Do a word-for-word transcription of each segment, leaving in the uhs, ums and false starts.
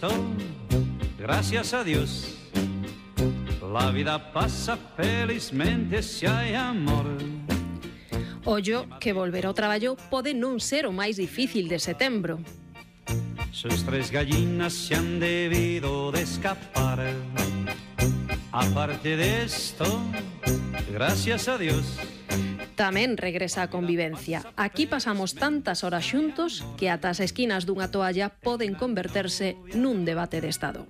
esto, gracias a Dios, la vida pasa felizmente si hay amor. Ollo que volver ao traballo pode non ser o máis difícil de setembro. Sus tres gallinas se han debido de escapar. Aparte de esto, gracias a Dios. Tamén regresa a convivencia. Aquí pasamos tantas horas xuntos que ata as esquinas dunha toalla poden converterse nun debate de Estado.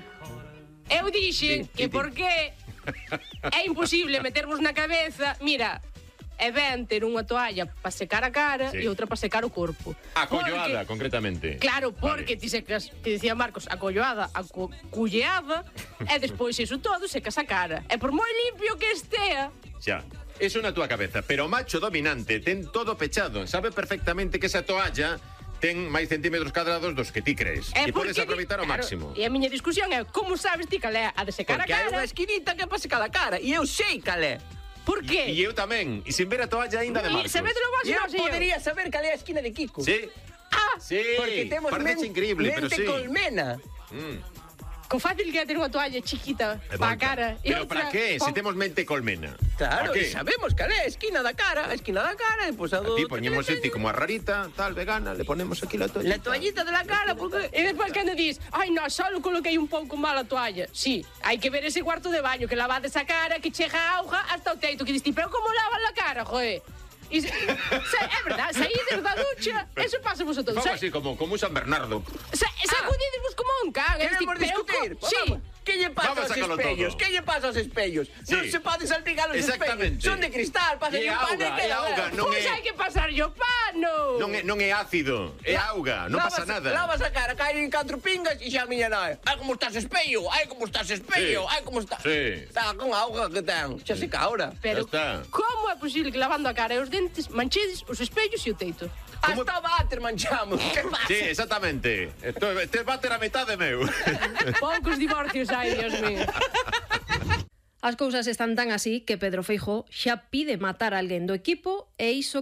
Eu dixen que por que é imposible metervos na cabeza, mira, é ben ter unha toalla para secar a cara Sí. e outra para secar o corpo. A colloada, Porque- concretamente. Claro, porque Vale. ti secas, te dicía Marcos, a colloada, a cu culleada, e despois iso todo secas a cara. E por moi limpio que estea, Xa. Eso na túa cabeza, pero o macho dominante ten todo pechado, sabe perfectamente que esa toalla ten máis centímetros cadrados dos que ti crees. é E podes porque di- aproveitar ao claro, máximo. E a miña discusión é como sabes ti cal é a de secar Porque a hai cara? unha esquinita que pasa cada cara e eu sei cal é. Por E que? eu tamén, e sin ver a toalla aínda de E Marcos. sabedelo vos E eu non sei eu. podería saber cal é a esquina de Kiko. Sí, Ah, sí, Porque temos parece men- increíble, pero mente sí. colmena. Mm. co fácil que é ter unha toalla chiquita É para a moita. cara. e Pero outra para qué? pa- Se temos mente colmena. Claro, ¿Para e qué? sabemos cal é a esquina da cara, a esquina da cara, e pois a A do... ti poñemos en ti como a rarita, tal, vegana, le ponemos aquí la toalla. La toallita de la cara, porque... E despois cando dis, ai non, só coloquei un pouco mal a toalla. Sí, hai que ver ese cuarto de baño, que lavades a cara, que chega a auga hasta o teito, que dis ti, pero como lavas a cara, joe? E se, se, é verdade, saídes da ducha, eso pasa vos a todos. Fama así como, como un San Bernardo. Sa, sacudidesvos como un can. e dis ti, Queremos pero discutir. co- Sí. Vamos. Que lle pasa Vamos a aos sacalo espellos? todo. Que lle pasa aos espellos? Sí. Non se pode salpicar os Exactamente. espellos. Son de cristal, pasa É un auga, pano e é queda auga, ben. non Pois é- hai que pasar yo pano. Non é, non é ácido, é auga, non Lavas- pasa nada. Lavas a cara, caen catro pingas e xa a miña nai. Ai, como estás espello, ai, como estás espello, Sí. ai, como estás... Sí. Está con auga que ten, xa se caura. Pero Ya está. como é posible que lavando a cara e os dentes manchedes os espellos e o teito? ¿Cómo? Hasta váter manchamos. Que pasa? Sí, exactamente. Esto, este bate a metade meu. Poucos divorcios hai, Dios mío. As cousas están tan así que Pedro Feijóo xa pide matar a alguén do equipo e iso